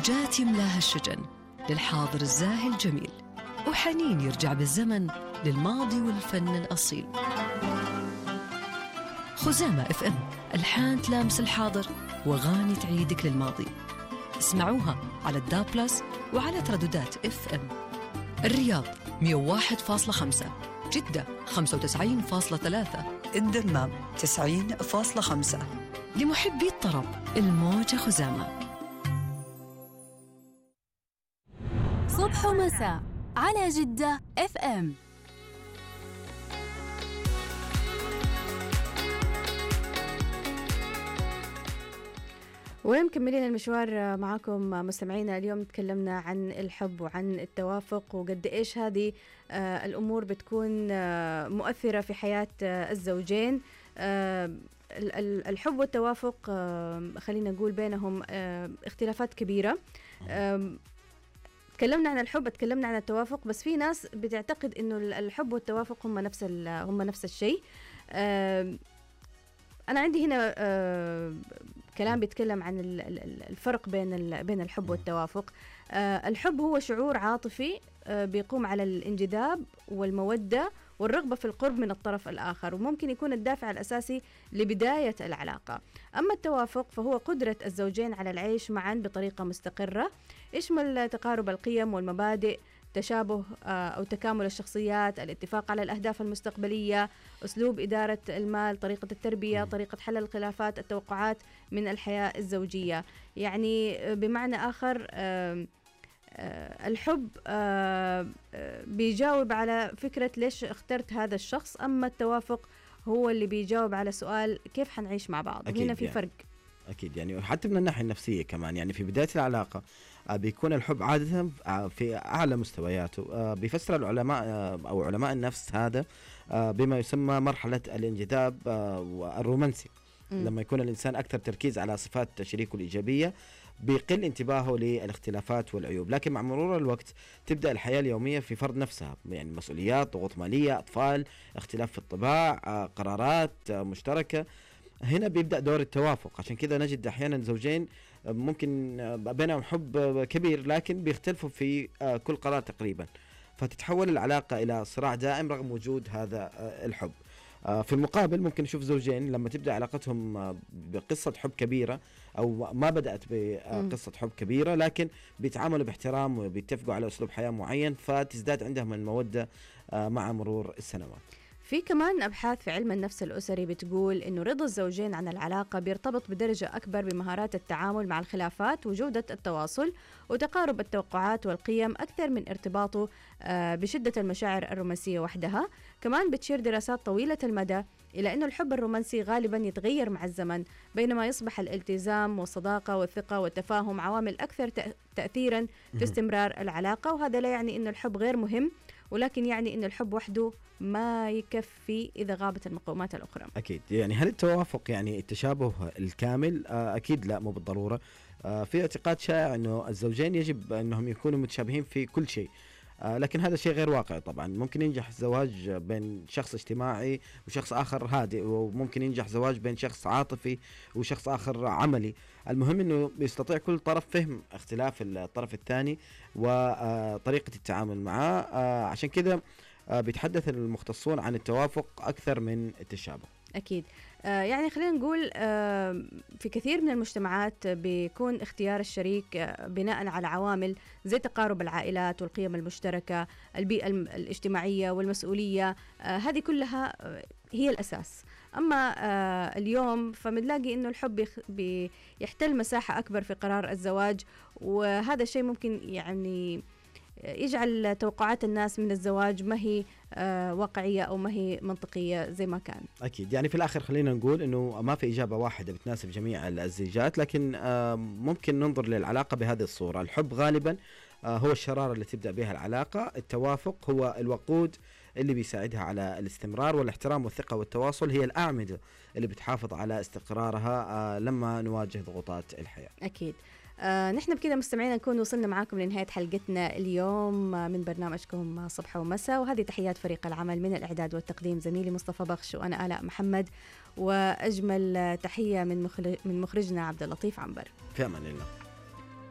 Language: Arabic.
موجات يملاها الشجن للحاضر الزاهي الجميل، وحنين يرجع بالزمن للماضي والفن الأصيل. خزامة اف ام، ألحان تلامس الحاضر وغاني تعيدك للماضي. اسمعوها على الداب بلس وعلى ترددات اف ام. الرياض 101.5، جدة 95.3، الدمام 90.5. لمحبي الطرب الموجة خزامة. صبح ومساء على جدة اف ام. ومكملين المشوار معكم مستمعينا. اليوم تكلمنا عن الحب وعن التوافق وقد إيش هذه الأمور بتكون مؤثرة في حياة الزوجين. الحب والتوافق خلينا نقول بينهم اختلافات كبيرة. تكلمنا عن الحب، تكلمنا عن التوافق، بس في ناس بتعتقد إنه الحب والتوافق هم نفس الشيء. أنا عندي هنا كلام بيتكلم عن الفرق بين الحب والتوافق. الحب هو شعور عاطفي بيقوم على الانجذاب والمودة والرغبة في القرب من الطرف الآخر، وممكن يكون الدافع الأساسي لبداية العلاقة. أما التوافق فهو قدرة الزوجين على العيش معا بطريقة مستقرة، يشمل تقارب القيم والمبادئ، تشابه أو تكامل الشخصيات، الاتفاق على الأهداف المستقبلية، أسلوب إدارة المال، طريقة التربية، طريقة حل الخلافات، التوقعات من الحياة الزوجية. يعني بمعنى آخر الحب بيجاوب على فكرة ليش اخترت هذا الشخص، أما التوافق هو اللي بيجاوب على سؤال كيف حنعيش مع بعض. هنا في فرق أكيد، يعني حتى من الناحية النفسية كمان. يعني في بداية العلاقة بيكون الحب عادة في أعلى مستوياته. بيفسر العلماء أو علماء النفس هذا بما يسمى مرحلة الانجذاب والرومانسي. لما يكون الإنسان أكثر تركيز على صفات شريكه الإيجابية بيقل انتباهه للاختلافات والعيوب. لكن مع مرور الوقت تبدأ الحياة اليومية في فرض نفسها، يعني مسؤوليات، ضغوط مالية، أطفال، اختلاف في الطباع، قرارات مشتركة. هنا بيبدأ دور التوافق. عشان كذا نجد أحيانا زوجين ممكن بينهم حب كبير لكن بيختلفوا في كل قرار تقريبا، فتتحول العلاقة إلى صراع دائم رغم وجود هذا الحب. في المقابل ممكن نشوف زوجين لما تبدأ علاقتهم بقصة حب كبيرة أو ما بدأت بقصة حب كبيرة لكن بيتعاملوا باحترام وبيتفقوا على أسلوب حياة معين، فتزداد عندهم المودة مع مرور السنوات. في كمان أبحاث في علم النفس الأسري بتقول إنه رضا الزوجين عن العلاقة بيرتبط بدرجة أكبر بمهارات التعامل مع الخلافات وجودة التواصل وتقارب التوقعات والقيم أكثر من ارتباطه بشدة المشاعر الرومانسية وحدها. كمان بتشير دراسات طويلة المدى إلى أنه الحب الرومانسي غالباً يتغير مع الزمن، بينما يصبح الالتزام والصداقة والثقة والتفاهم عوامل أكثر تأثيراً في استمرار العلاقة. وهذا لا يعني أنه الحب غير مهم، ولكن يعني أن الحب وحده ما يكفي إذا غابت المقومات الأخرى. أكيد. يعني هل التوافق يعني التشابه الكامل؟ أكيد لا، مو بالضرورة. في اعتقاد شائع أنه الزوجين يجب أنهم يكونوا متشابهين في كل شيء، لكن هذا شيء غير واقعي طبعا. ممكن ينجح الزواج بين شخص اجتماعي وشخص آخر هادئ، وممكن ينجح زواج بين شخص عاطفي وشخص آخر عملي. المهم أنه يستطيع كل طرف فهم اختلاف الطرف الثاني وطريقة التعامل معه. عشان كذا بيتحدث المختصون عن التوافق أكثر من التشابه. أكيد. يعني خلينا نقول في كثير من المجتمعات بيكون اختيار الشريك بناء على عوامل زي تقارب العائلات والقيم المشتركة، البيئة الاجتماعية والمسؤولية. هذه كلها هي الأساس. أما اليوم فمنلاقي إنه الحب بيحتل مساحة أكبر في قرار الزواج، وهذا الشيء ممكن يعني يجعل توقعات الناس من الزواج ما هي واقعية أو ما هي منطقية زي ما كان. أكيد. يعني في الآخر خلينا نقول إنه ما في إجابة واحدة بتناسب جميع الزيجات، لكن ممكن ننظر للعلاقة بهذه الصورة. الحب غالبا هو الشرارة اللي تبدأ بها العلاقة، التوافق هو الوقود اللي بيساعدها على الاستمرار، والاحترام والثقة والتواصل هي الأعمدة اللي بتحافظ على استقرارها لما نواجه ضغوطات الحياة. أكيد. نحن بكده مستمعين نكون وصلنا معاكم لنهاية حلقتنا اليوم من برنامجكم صبح ومساء، وهذه تحيات فريق العمل من الإعداد والتقديم زميلي مصطفى بخش وأنا آلاء محمد، وأجمل تحية من مخرجنا عبد اللطيف عنبر. في أمان الله.